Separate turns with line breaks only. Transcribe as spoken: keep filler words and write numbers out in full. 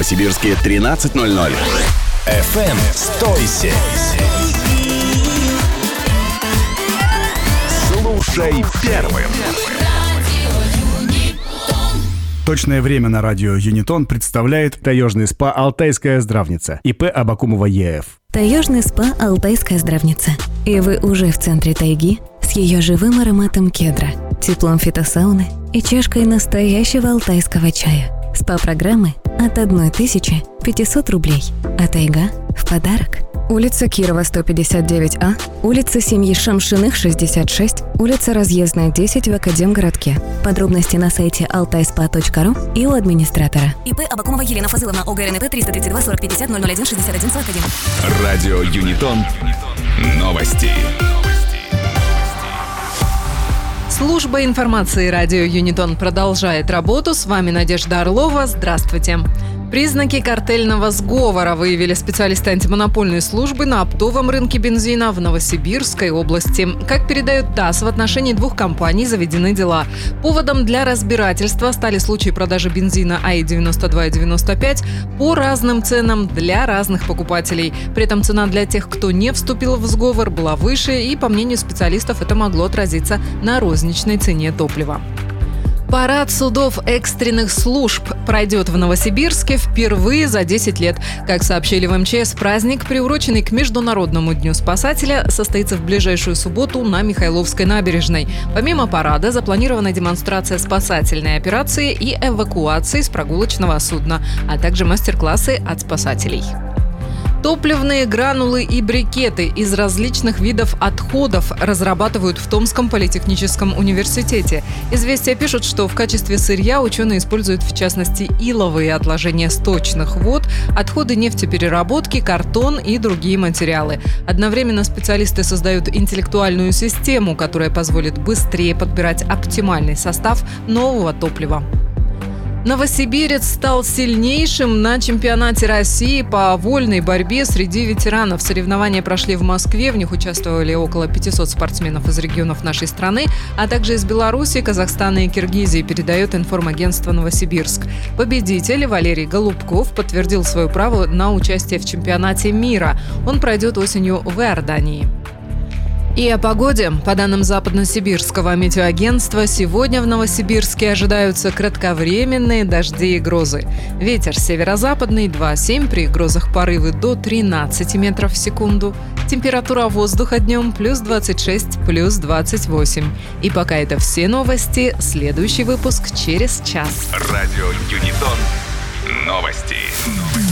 Новосибирске тринадцать ноль ноль.
эф эм сто семь.
Слушай первым.
Точное время на радио Юнитон представляет таежный спа «Алтайская здравница» ИП Абакумова ЕФ.
Таежный спа «Алтайская здравница». И вы уже в центре тайги с ее живым ароматом кедра, теплом фитосауны и чашкой настоящего алтайского чая. СПА-программы от тысячи пятисот рублей, а тайга в подарок. Улица Кирова, сто пятьдесят девять А, улица семьи Шамшиных, шестьдесят шесть, улица Разъездная, десять в Академгородке. Подробности на сайте алтайспа точка ру и у администратора.
ИП Абакумова Елена Фазыловна, ОГРНП триста тридцать два сорок пятьдесят ноль ноль один шестьдесят один сорок один.
Радио Юнитон. Новости.
Служба информации радио Юнитон продолжает работу. С вами Надежда Орлова. Здравствуйте. Признаки картельного сговора выявили специалисты антимонопольной службы на оптовом рынке бензина в Новосибирской области. Как передает ТАСС, в отношении двух компаний заведены дела. Поводом для разбирательства стали случаи продажи бензина АИ девяносто два и девяносто пять по разным ценам для разных покупателей. При этом цена для тех, кто не вступил в сговор, была выше, и, по мнению специалистов, это могло отразиться на розничной цене топлива. Парад судов экстренных служб пройдет в Новосибирске впервые за десять лет. Как сообщили в эм че эс, праздник, приуроченный к Международному дню спасателя, состоится в ближайшую субботу на Михайловской набережной. Помимо парада запланирована демонстрация спасательной операции и эвакуации с прогулочного судна, а также мастер-классы от спасателей. Топливные гранулы и брикеты из различных видов отходов разрабатывают в Томском политехническом университете. «Известия» пишут, что в качестве сырья ученые используют, в частности, иловые отложения сточных вод, отходы нефтепереработки, картон и другие материалы. Одновременно специалисты создают интеллектуальную систему, которая позволит быстрее подбирать оптимальный состав нового топлива. Новосибирец стал сильнейшим на чемпионате России по вольной борьбе среди ветеранов. Соревнования прошли в Москве, в них участвовали около пятисот спортсменов из регионов нашей страны, а также из Беларуси, Казахстана и Киргизии, передает информагентство «Новосибирск». Победитель Валерий Голубков подтвердил свое право на участие в чемпионате мира. Он пройдет осенью в Иордании. И о погоде. По данным Западносибирского метеоагентства, сегодня в Новосибирске ожидаются кратковременные дожди и грозы. Ветер северо-западный два-семь, при грозах порывы до тринадцати метров в секунду. Температура воздуха днем плюс двадцать шесть, плюс двадцать восемь. И пока это все новости, следующий выпуск через час.
Радио Юнитон. Новости.